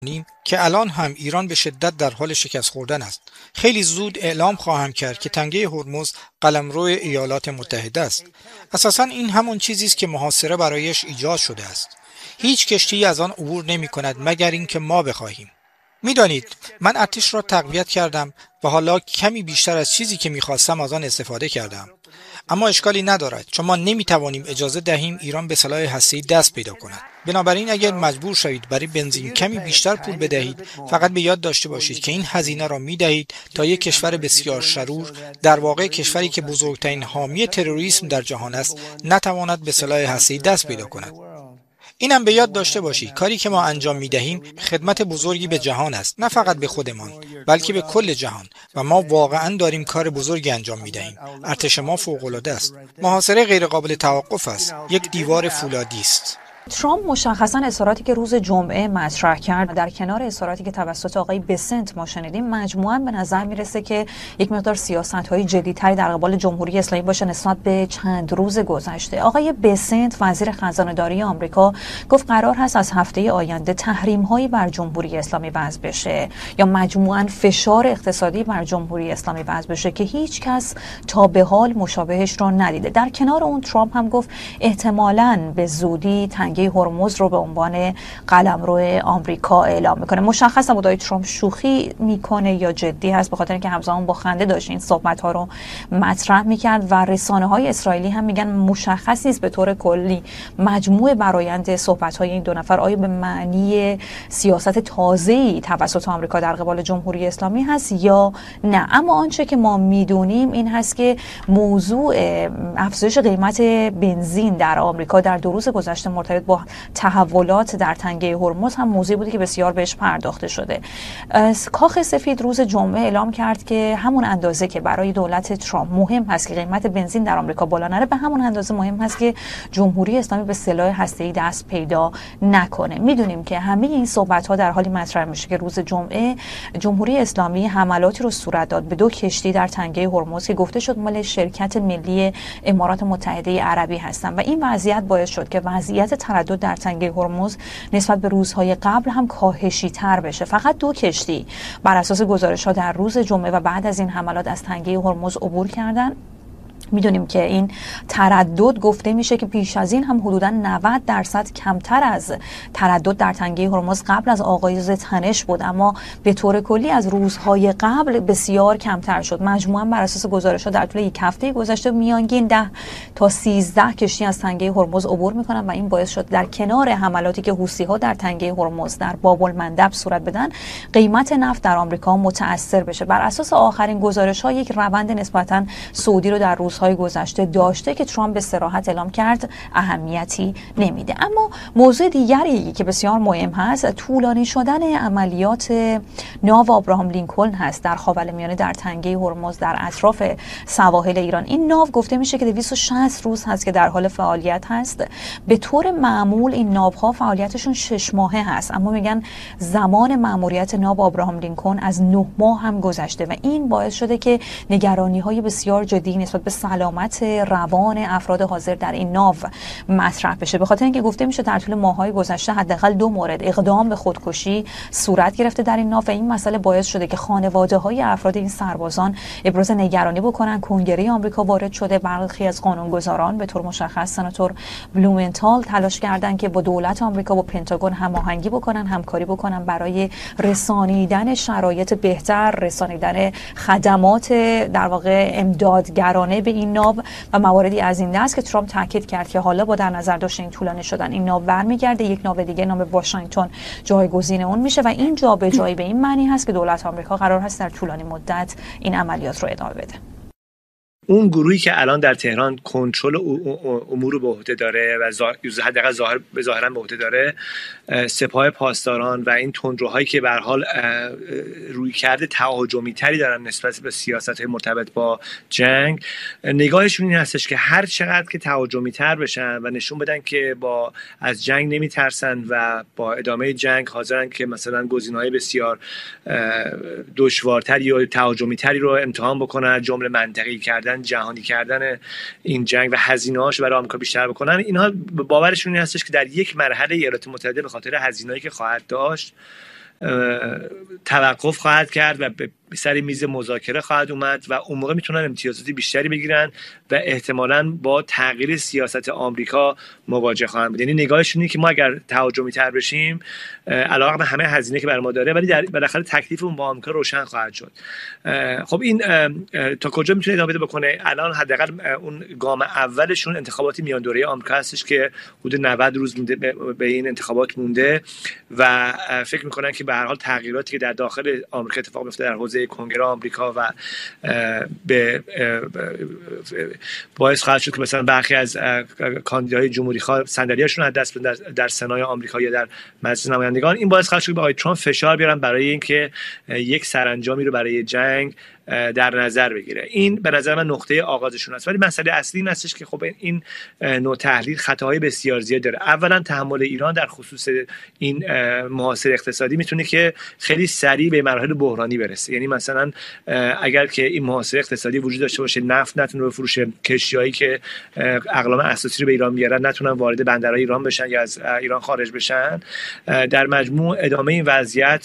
که الان هم ایران به شدت در حال شکست خوردن است. خیلی زود اعلام خواهم کرد که تنگه هرمز قلمرو ایالات متحده است. اساساً این همون چیزی است که محاصره برایش ایجاد شده است. هیچ کشتی از آن عبور نمی کند مگر اینکه ما بخواهیم. میدانید من ارتش را تقویت کردم و حالا کمی بیشتر از چیزی که میخواستم از آن استفاده کردم. اما اشکالی ندارد چون ما نمیتوانیم اجازه دهیم ایران به سلاح هسته‌ای دست پیدا کند. بنابراین اگر مجبور شوید برای بنزین کمی بیشتر پول بدهید، فقط به یاد داشته باشید که این هزینه را میدهید تا یک کشور بسیار شرور، در واقع کشوری که بزرگترین حامی تروریسم در جهان است، نتواند به سلاح هسته‌ای دست پیدا کند. اینم به یاد داشته باشید کاری که ما انجام میدهیم خدمت بزرگی به جهان است، نه فقط به خودمان بلکه به کل جهان، و ما واقعا داریم کار بزرگی انجام میدهیم. ارتش ما فوق العاده است. محاصره غیر قابل توقف است. یک دیوار فولادی است. ترامپ مشخصا اظهاراتی که روز جمعه مطرح کرد در کنار اظهاراتی که توسط آقای بسنت ما شنیدیم، مجموعاً به نظر میرسه که یک مقدار سیاست‌های جدی‌تری در قبال جمهوری اسلامی باشه نسبت به چند روز گذشته. آقای بسنت وزیر خزانه‌داری آمریکا گفت قرار هست از هفته آینده تحریم‌هایی بر جمهوری اسلامی وضع بشه یا مجموعاً فشار اقتصادی بر جمهوری اسلامی وضع بشه که هیچ کس تا به حال مشابهش رو ندیده. در کنار اون ترامپ هم گفت احتمالاً به زودی تنگه هرمز رو به عنوان قلمرو آمریکا اعلام میکنه. مشخص نبود آقای ترامپ شوخی میکنه یا جدی هست، به خاطر اینکه همزمان با خنده داشت این صحبت ها رو مطرح میکرد و رسانه های اسرائیلی هم میگن مشخص نیست به طور کلی مجموع برآیند صحبت های این دو نفر آیا به معنی سیاست تازه‌ای توسط آمریکا در قبال جمهوری اسلامی هست یا نه. اما آنچه که ما میدونیم این هست که موضوع افزایش قیمت بنزین در آمریکا در 2 روز گذشته مرتبط با تحولات در تنگه هرمز هم موضوعی بوده که بسیار بهش پرداخته شده. کاخ سفید روز جمعه اعلام کرد که همون اندازه که برای دولت ترامپ مهم هست که قیمت بنزین در آمریکا بالا نره، به همون اندازه مهم هست که جمهوری اسلامی به سلاح هسته‌ای دست پیدا نکنه. میدونیم که همه این صحبت‌ها در حالی مطرح میشه که روز جمعه جمهوری اسلامی حملاتی رو صورت داد به 2 کشتی در تنگه هرمز که گفته شد مال شرکت ملی امارات متحده عربی هستن و این وضعیت باعث شد که وضعیت تردد در تنگه هرمز نسبت به روزهای قبل هم کاهشی تر بشه. فقط 2 کشتی بر اساس گزارش‌ها در روز جمعه و بعد از این حملات از تنگه هرمز عبور کردن. میدونیم که این تردد گفته میشه که پیش از این هم حدوداً 90% کمتر از تردد در تنگه هرمز قبل از آغاز تنش بود، اما به طور کلی از روزهای قبل بسیار کمتر شد. مجموعاً بر اساس گزارش‌ها در طول یک هفته گذشته میانگین 10 تا 13 کشتی از تنگه هرمز عبور میکنن و این باعث شد در کنار حملاتی که حوثی‌ها در تنگه هرمز در باب المندب صورت بدن، قیمت نفت در آمریکا متأثر بشه. بر اساس آخرین گزارش‌ها یک روند نسبتاً صعودی رو در روزهای گذشته داشته که ترامپ به صراحت اعلام کرد اهمیتی نمیده. اما موضوع دیگری که بسیار مهم هست طولانی شدن عملیات ناو آبراهام لینکلن هست در خاورمیانه در تنگه هرمز در اطراف سواحل ایران. این ناو گفته میشه که 260 روز هست که در حال فعالیت هست. به طور معمول این ناوها فعالیتشون 6 ماهه هست، اما میگن زمان مأموریت ناو آبراهام لینکلن از 9 ماه هم گذشته و این باعث شده که نگرانی‌های بسیار جدی نسبت به سلامت روان افراد حاضر در این ناو مطرح بشه، به خاطر اینکه گفته میشه در طول ماه‌های گذشته حداقل 2 مورد اقدام به خودکشی صورت گرفته در این ناو و این مسئله باعث شده که خانواده‌های افراد این سربازان ابراز نگرانی بکنن. کنگره آمریکا وارد شده، برخی از قانونگذاران به طور مشخص سناتور بلومنتال تلاش کردن که با دولت آمریکا با پنتاگون هماهنگی بکنن، همکاری بکنن برای رسانیدن شرایط بهتر، رسانیدن خدمات در واقع امدادگرانه به این ناو و مواردی از این دست که ترامپ تاکید کرد که حالا با در نظر داشتن این طولانی شدن این ناو برمیگرده، یک ناو دیگه نام واشنگتن جایگزین اون میشه و این جابجایی به این معنی هست که دولت آمریکا قرار هست در طولانی مدت این عملیات رو ادامه بده. اون گروهی که الان در تهران کنترل امور رو به عهده داره و حداقل ظاهرا به عهده داره، سپاه پاسداران و این تندروهایی که به هر حال رویکرد تهاجمی تری دارن نسبت به سیاست‌های مرتبط با جنگ، نگاهشون این هستش که هر چقدر که تهاجمی تر بشن و نشون بدن که از جنگ نمیترسن و با ادامه جنگ حاضرن که مثلا گزینه‌های بسیار دشوارتری و تهاجمی تری رو امتحان بکنن، جمله منطقی کردن، جهانی کردن این جنگ و هزینه‌هاش برای آمریکا بیشتر بکنن. اینها باورشون این هستش که در یک مرحله ایالات متحده به خاطر هزینه‌ای که خواهد داشت توقف خواهد کرد و به سر میز مذاکره خواهد اومد و اون موقع میتونن امتیازات بیشتری بگیرن و احتمالاً با تغییر سیاست آمریکا مواجه خواهند بود. یعنی نگاهشون اینه که ما اگر تهاجمی تر بشیم علاوه بر همه هزینه که برای ما داره، ولی بالاخره تکلیفمون با آمریکا روشن خواهد شد. خب این تا کجا میتونه ادامه بده بکنه؟ الان حداقل اون گام اولشون انتخابات میان دوره آمریکا هستش که حدود 90 روز مونده به این انتخابات مونده و فکر میکنن که به هر حال تغییراتی که در داخل آمریکا اتفاق میفته در حوزه کنگره آمریکا و باعث خواهد شد که مثلا برخی از کاندیداهای جمهوری خواه صندلیاشون از دست بدن در سنای آمریکا یا در مجلس نمایندگان. این باعث خواهد شد که به آقای ترامپ فشار بیارن برای اینکه یک سرانجامی رو برای جنگ در نظر بگیره. این به نظر من نقطه آغازشون است. ولی مسئله اصلی این هستش که خب این نوع تحلیل خطاهای بسیار زیاد داره. اولا تحمل ایران در خصوص این محاصره اقتصادی میتونه که خیلی سریع به مراحل بحرانی برسه. یعنی مثلا اگر که این محاصره اقتصادی وجود داشته باشه، نفت نتونه بفروشه، کشتیایی که اقلام اساسی رو به ایران میارن نتونن وارد بندرهای ایران بشن یا از ایران خارج بشن، در مجموع ادامه این وضعیت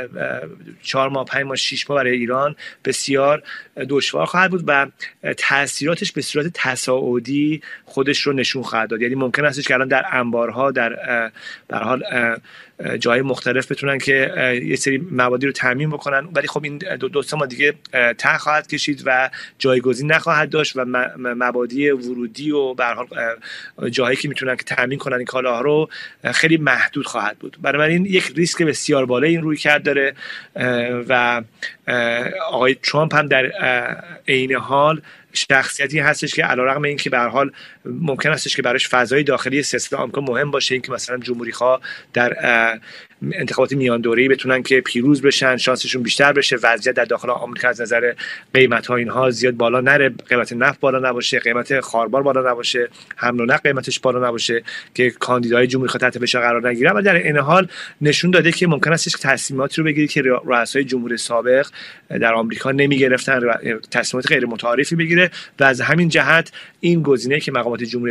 4 ماه 5 ماه 6 ماه برای ایران بسیار دشوار خواهد بود و تاثیراتش به صورت تصاعدی خودش رو نشون خواهد داد. یعنی ممکن است که الان در انبارها در به هر حال جای مختلف بتونن که یه سری موادی رو تامین بکنن، ولی خب این دو سه ماه دیگه ته خواهد کشید و جایگزین نخواهد داشت و مبادی ورودی و به هر حال جایی که میتونن که تامین کنن این کالاها رو خیلی محدود خواهد بود. بنابراین یک ریسک بسیار بالای این رویکرد داره و آقای ترامپ هم در عین حال شخصیتی هستش که علیرغم اینکه به هر حال ممکن هستش که براش فضای داخلی سیاست آمریکا مهم باشه، اینکه مثلا جمهوری خواه در انتخابات میان دوره‌ای بتونن که پیروز بشن، شانسشون بیشتر بشه، وضعیت در داخل آمریکا از نظر قیمت‌ها اینها زیاد بالا نره، قیمت نفت بالا نباشه، قیمت خاربار بالا نباشه، حمل و نقل قیمتش بالا نباشه که کاندیدای جمهوری خواه تحت فشار قرار نگیرن. و در این حال نشون داده که ممکن است تصمیماتی رو بگیره که رؤسای جمهوری سابق در آمریکا نمی‌گرفتن، تصمیمات غیر متعارفی بگیره و از همین جهت این گزینه‌ای که مقامات جمهوری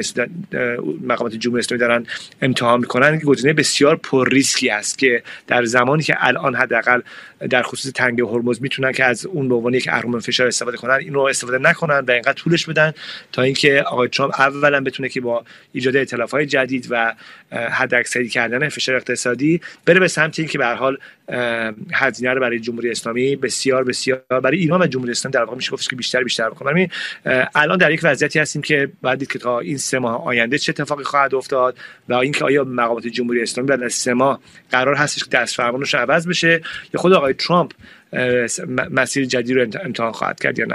اسلامی دارن امتحان می‌کنن گزینه بسیار پر ریسکی است که در زمانی که الان حداقل در خصوص تنگه هرمز میتونن که از اون به عنوان یک اهرم فشار استفاده کنن، این رو استفاده نکنن و اینقدر طولش بدن تا اینکه آقای ترامپ اولا بتونه که با ایجاد ائتلاف‌های جدید و حداکثری کردن فشار اقتصادی بره به سمت اینکه به هر حال هزینه رو برای جمهوری اسلامی بسیار برای ایران و جمهوری اسلامی در واقع میشه گفتش که بیشتر بکنن. الان در یک وضعیتی هستیم که باید دید که تا این 3 ماه آینده چه اتفاقی خواهد افتاد و اینکه آیا مقامات جمهوری اسلامی بعد از 3 ماه قرار هستش که دستفرمانش عوض بشه یا خود آقای ترامپ مسیر جدید رو امتحان خواهد کرد یا نه.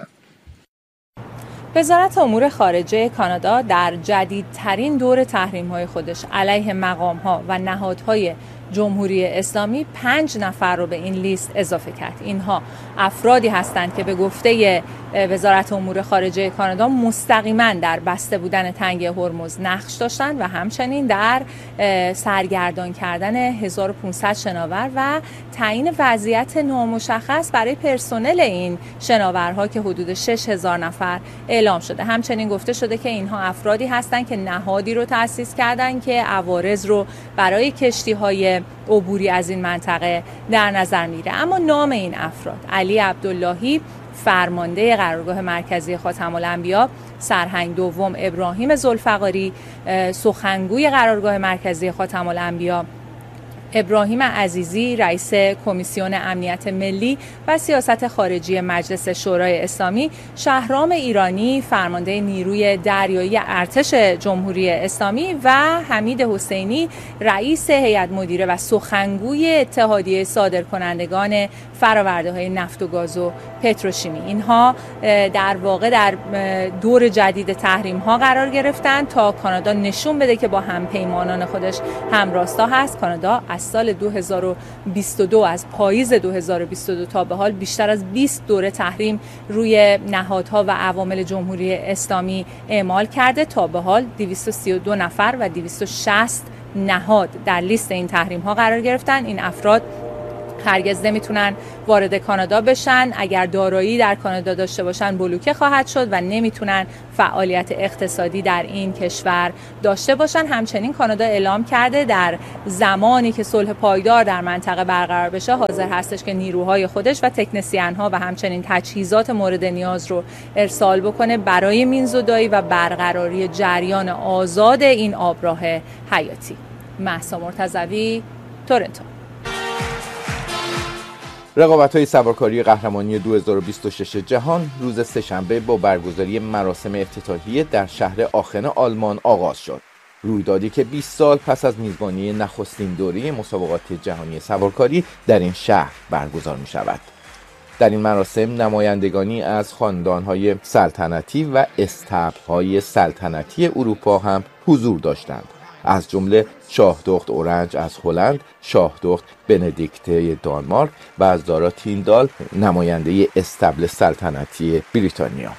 وزارت امور خارجه کانادا در جدیدترین دور تحریم‌های خودش علیه مقام‌ها و نهادهای جمهوری اسلامی 5 نفر رو به این لیست اضافه کرد. اینها افرادی هستند که به گفته وزارت امور خارجه کانادا مستقیما در بسته بودن تنگه هرمز نقش داشتند و همچنین در سرگردان کردن 1500 شناور و تعیین وضعیت نامشخص برای پرسنل این شناورها که حدود 6000 نفر اعلام شده. همچنین گفته شده که اینها افرادی هستند که نهادی رو تأسیس کردند که عوارض رو برای کشتی‌های عبوری از این منطقه در نظر میگیره. اما نام این افراد: علی عبداللهی فرمانده قرارگاه مرکزی خاتم الانبیا، سرهنگ دوم ابراهیم ذوالفقاری سخنگوی قرارگاه مرکزی خاتم الانبیا، ابراهیم عزیزی رئیس کمیسیون امنیت ملی و سیاست خارجی مجلس شورای اسلامی، شهرام ایرانی فرمانده نیروی دریایی ارتش جمهوری اسلامی و حمید حسینی رئیس هیئت مدیره و سخنگوی اتحادیه صادرکنندگان فرآورده‌های نفت و گاز و پتروشیمی. اینها در واقع در دور جدید تحریم‌ها قرار گرفتن تا کانادا نشون بده که با همپیمانان خودش همراستا هست. کانادا از سال 2022 از پاییز 2022 تا به حال بیشتر از 20 دوره تحریم روی نهادها و عوامل جمهوری اسلامی اعمال کرده. تا به حال 232 نفر و 260 نهاد در لیست این تحریم ها قرار گرفتن. این افراد هرگز نمیتونن وارد کانادا بشن. اگر دارایی در کانادا داشته باشن بلوکه خواهد شد و نمیتونن فعالیت اقتصادی در این کشور داشته باشن. همچنین کانادا اعلام کرده در زمانی که صلح پایدار در منطقه برقرار بشه حاضر هستش که نیروهای خودش و تکنسین‌ها و همچنین تجهیزات مورد نیاز رو ارسال بکنه برای مینزودایی و برقراری جریان آزاد این آبراه حیاتی. مهسا مرتضوی، تورنتو. رقابت‌های سوارکاری قهرمانی 2026 جهان روز سه‌شنبه با برگزاری مراسم افتتاحیه در شهر آخن آلمان آغاز شد. رویدادی که 20 سال پس از میزبانی نخستین دوره مسابقات جهانی سوارکاری در این شهر برگزار می‌شود. در این مراسم نمایندگانی از خاندان‌های سلطنتی و استبل‌های سلطنتی اروپا هم حضور داشتند. از جمله شاهدخت اورنج از هلند، شاهدخت بندیکته دانمارک و زارا تیندال نماینده استبل سلطنتی بریتانیا.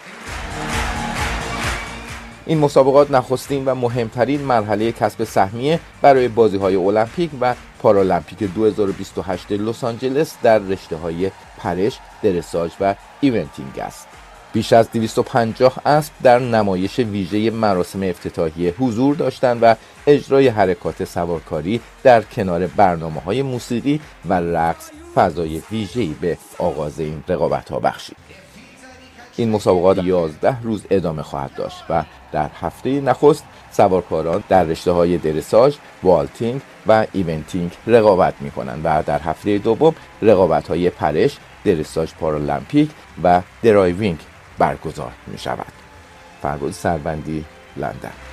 این مسابقات نخستین و مهمترین مرحله کسب سهمیه برای بازی‌های المپیک و پارالمپیک 2028 لس آنجلس در رشته‌های پرش، درساژ و ایونتینگ است. بیش از 250 اسب در نمایش ویژه مراسم افتتاحیه حضور داشتند و اجرای حرکات سوارکاری در کنار برنامه‌های موسیقی و رقص فضای ویژه‌ای به آغاز این رقابت‌ها بخشید. این مسابقات 11 روز ادامه خواهد داشت و در هفته نخست سوارکاران در رشته‌های درساژ، والتینگ و ایونتینگ رقابت می‌کنند و در هفته دوم رقابت‌های پرش، درساژ پارالمپیک و درایوینگ برگزار می‌شود. فربود سروندی، لندن.